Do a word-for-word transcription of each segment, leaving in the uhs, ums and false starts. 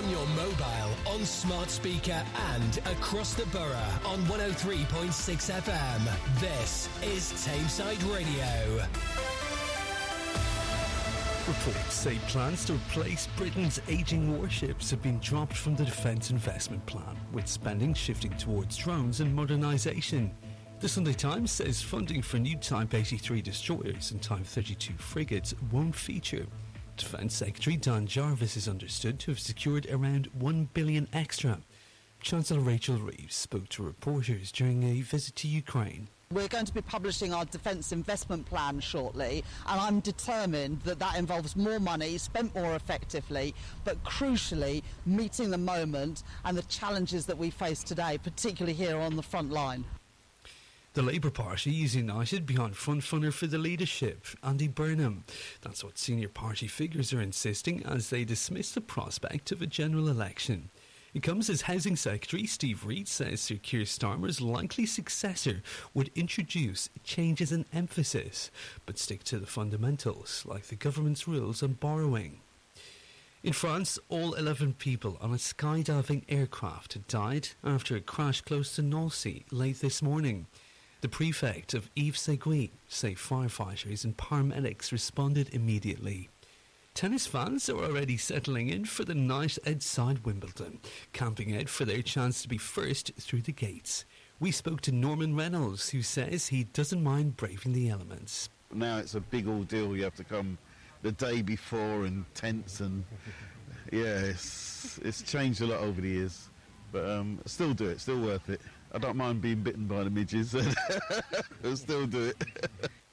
on your mobile, on smart speaker and across the borough on one oh three point six F M. This is Tameside Radio. Reports say plans to replace Britain's ageing warships have been dropped from the Defence Investment Plan, with spending shifting towards drones and modernisation. The Sunday Times says funding for new Type eighty-three destroyers and Type thirty-two frigates won't feature. Defence Secretary Dan Jarvis is understood to have secured around one billion dollars extra. Chancellor Rachel Reeves spoke to reporters during a visit to Ukraine. We're going to be publishing our Defence Investment Plan shortly, and I'm determined that that involves more money, spent more effectively, but crucially meeting the moment and the challenges that we face today, particularly here on the front line. The Labour Party is united behind frontrunner for the leadership, Andy Burnham. That's what senior party figures are insisting as they dismiss the prospect of a general election. It comes as Housing Secretary Steve Reid says Sir Keir Starmer's likely successor would introduce changes in emphasis, but stick to the fundamentals, like the government's rules on borrowing. In France, all eleven people on a skydiving aircraft had died after a crash close to Nancy late this morning. The prefect of Yves-Seguin say firefighters and paramedics responded immediately. Tennis fans are already settling in for the night outside Wimbledon, camping out for their chance to be first through the gates. We spoke to Norman Reynolds, who says he doesn't mind braving the elements. Now it's a big ordeal. You have to come the day before and tents, and yeah, it's it's changed a lot over the years. But um, still do it, still worth it. I don't mind being bitten by the midges. I'll still do it.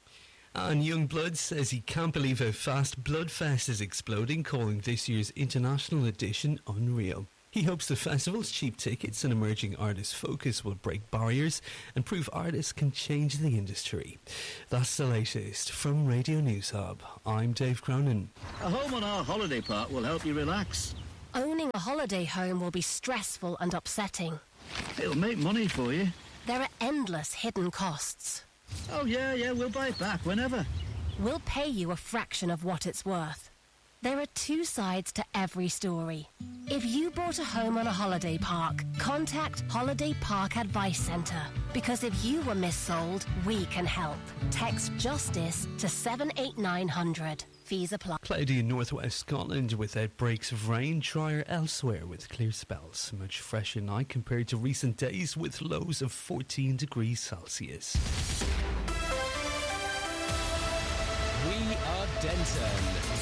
And Youngblood says he can't believe how fast Bloodfest is exploding, calling this year's international edition unreal. He hopes the festival's cheap tickets and emerging artist focus will break barriers and prove artists can change the industry. That's the latest from Radio News Hub. I'm Dave Cronin. A home on our holiday park will help you relax. Owning a holiday home will be stressful and upsetting. It'll make money for you. There are endless hidden costs. Oh yeah, yeah, we'll buy it back whenever. We'll pay you a fraction of what it's worth. There are two sides to every story. If you bought a home on a holiday park, contact Holiday Park Advice Centre. Because if you were missold, we can help. Text JUSTICE to seven eight nine hundred. Fees apply. Cloudy in northwest Scotland with outbreaks of rain, drier elsewhere with clear spells. Much fresher night compared to recent days with lows of fourteen degrees Celsius. We are Denton.